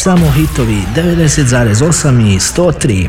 Samo hitovi 90,8 i 103.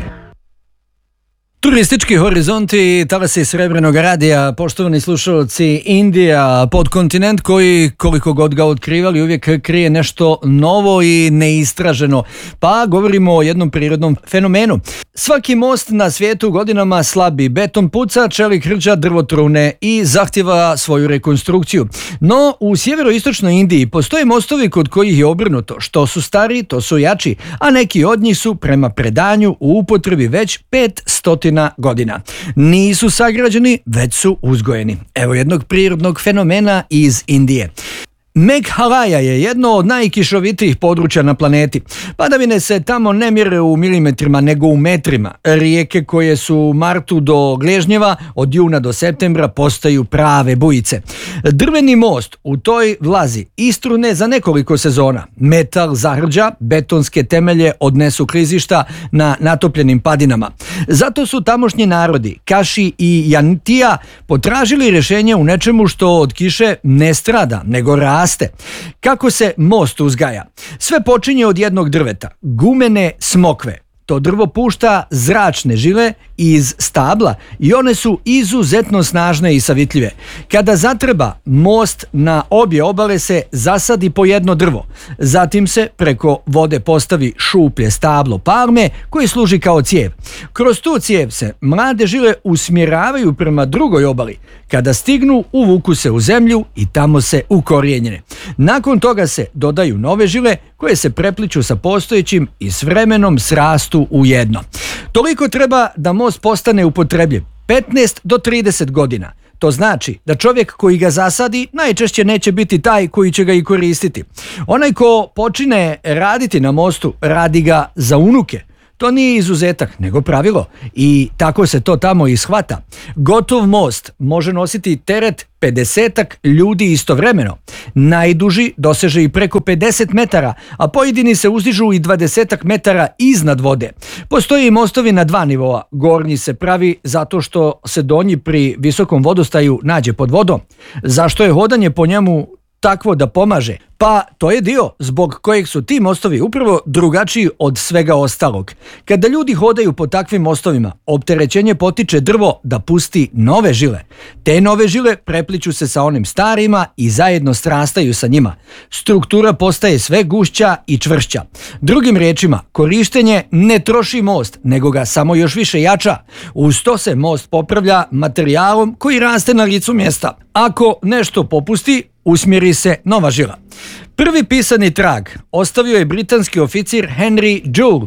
Turistički horizonti, talasi Srebrenog radija, poštovani slušalci, Indija, podkontinent koji, koliko god ga otkrivali, uvijek krije nešto novo i neistraženo. Pa govorimo o jednom prirodnom fenomenu. Svaki most na svijetu godinama slabi, beton puca, čelik hrđa, drvo trune i zahtjeva svoju rekonstrukciju. No, u sjeveroistočnoj Indiji postoje mostovi kod kojih je obrnuto. Što su stari, to su jači, a neki od njih su prema predanju u upotrebi već 500 godina. Nisu sagrađeni, već su uzgojeni. Evo jednog prirodnog fenomena iz Indije. Meghalaya je jedno od najkišovitijih područja na planeti. Padavine se tamo ne mjere u milimetrima, nego u metrima. Rijeke koje su u martu do gležnjeva, od juna do septembra postaju prave bujice. Drveni most u toj vlazi istrune za nekoliko sezona. Metal zahrđa, betonske temelje odnesu klizišta na natopljenim padinama. Zato su tamošnji narodi, Kaši i Jantija, potražili rješenje u nečemu što od kiše ne strada, nego raste. Kako se most uzgaja? Sve počinje od jednog drveta, gumene smokve. To drvo pušta zračne žile iz stabla i one su izuzetno snažne i savitljive. Kada zatreba, most na obje obale se zasadi po jedno drvo. Zatim se preko vode postavi šuplje stablo palme koje služi kao cijev. Kroz tu cijev se mlade žile usmjeravaju prema drugoj obali. Kada stignu, uvuku se u zemlju i tamo se ukorijenjene. Nakon toga se dodaju nove žile koje se prepliču sa postojećim i s vremenom srastu u jedno. Toliko treba da most postane upotrebljiv, 15 do 30 godina. To znači da čovjek koji ga zasadi najčešće neće biti taj koji će ga i koristiti. Onaj ko počine raditi na mostu, radi ga za unuke. To nije izuzetak, nego pravilo. I tako se to tamo i shvata. Gotov most može nositi teret 50-ak ljudi istovremeno. Najduži doseže i preko 50 metara, a pojedini se uzdižu i 20 metara iznad vode. Postoje i mostovi na dva nivoa. Gornji se pravi zato što se donji pri visokom vodostaju nađe pod vodom. Zašto je hodanje po njemu takvo da pomaže? Pa to je dio zbog kojeg su ti mostovi upravo drugačiji od svega ostalog. Kada ljudi hodaju po takvim mostovima, opterećenje potiče drvo da pusti nove žile. Te nove žile prepliču se sa onim starima i zajedno srastaju sa njima. Struktura postaje sve gušća i čvršća. Drugim riječima, korištenje ne troši most, nego ga samo još više jača. Uz to se most popravlja materijalom koji raste na licu mjesta. Ako nešto popusti, usmjeri se nova žila. Prvi pisani trag ostavio je britanski oficir Henry Joule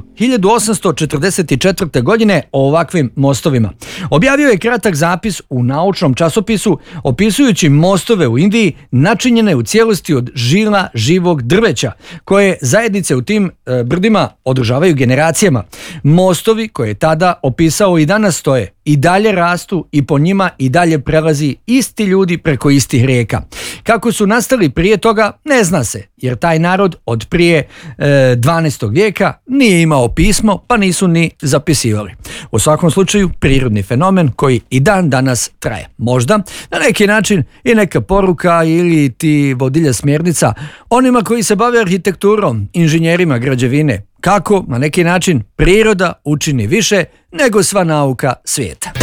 1844. godine o ovakvim mostovima. Objavio je kratak zapis u naučnom časopisu opisujući mostove u Indiji načinjene u cijelosti od žila živog drveća, koje zajednice u tim brdima održavaju generacijama. Mostovi koje je tada opisao i danas stoje, i dalje rastu i po njima i dalje prelazi isti ljudi preko istih rijeka. Kako su nastali prije toga, ne zna se, jer taj narod od prije 12. vijeka nije imao pismo, pa nisu ni zapisivali. U svakom slučaju, prirodni fenomen koji i dan danas traje. Možda na neki način i neka poruka ili ti vodilja smjernica onima koji se bave arhitekturom, inženjerima građevine, kako na neki način priroda učini više nego sva nauka svijeta.